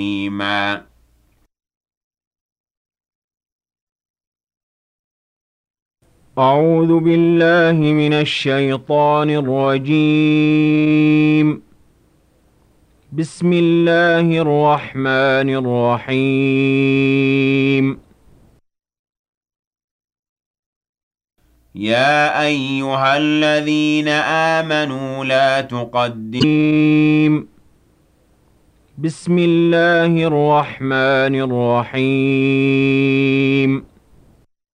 ما أعوذ بالله من الشيطان الرجيم. بسم الله الرحمن الرحيم. يا أيها الذين آمنوا لا تقدموا بسم الله الرحمن الرحيم.